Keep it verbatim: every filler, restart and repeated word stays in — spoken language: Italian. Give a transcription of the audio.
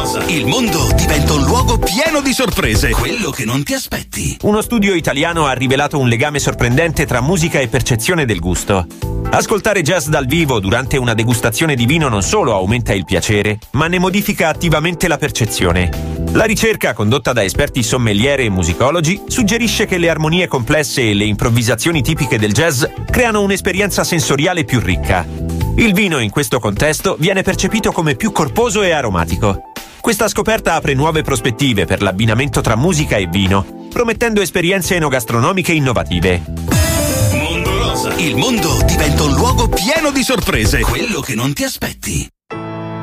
Rosa. Il mondo diventa un luogo pieno di sorprese. Quello che non ti aspetti. Uno studio italiano ha rivelato un legame sorprendente tra musica e percezione del gusto. Ascoltare jazz dal vivo durante una degustazione di vino non solo aumenta il piacere, ma ne modifica attivamente la percezione. La ricerca, condotta da esperti sommelier e musicologi, suggerisce che le armonie complesse e le improvvisazioni tipiche del jazz creano un'esperienza sensoriale più ricca. Il vino in questo contesto viene percepito come più corposo e aromatico. Questa scoperta apre nuove prospettive per l'abbinamento tra musica e vino, promettendo esperienze enogastronomiche innovative. Mondo Rosa. Il mondo diventa un luogo pieno di sorprese. Quello che non ti aspetti.